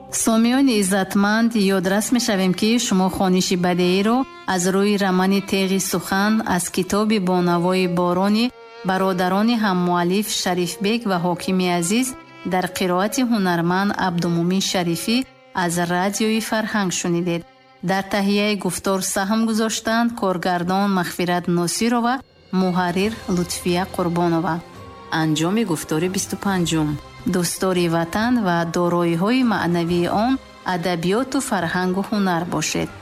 сомиёни иззатманд, ёдрас мешавем ки шумо хониши бадеиро аз рӯи рамани теғи сухан аз китоби бонавои борони бародарони ҳаммуаллиф Шарифбек ва Ҳокими азиз дар қироати ҳунарманд Абдумумин Шарифӣ аз радиои Фарҳанг шунидед. дар таҳияи гуфтор саҳм гузоштанд коргардон Мағфират Носирова, муҳаррир Лутфия Қурбонова. анҷоми гуфтори 25. дӯстдори ватан ва дороиҳои маънавии он адабиёту фарҳангу ҳунар бошед.